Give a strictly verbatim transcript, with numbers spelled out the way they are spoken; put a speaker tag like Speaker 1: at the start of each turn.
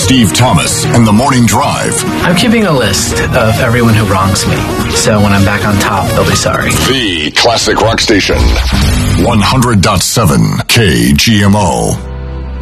Speaker 1: Steve Thomas and The Morning Drive.
Speaker 2: I'm keeping a list of everyone who wrongs me, so when I'm back on top, they'll be sorry.
Speaker 1: The Classic Rock Station. one hundred point seven K G M O.